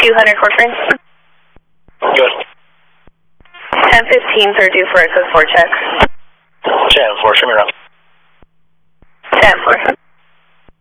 200 Corcoran. Good. 1015, third due for a code 4 check. 10-4, show me around. 10-4.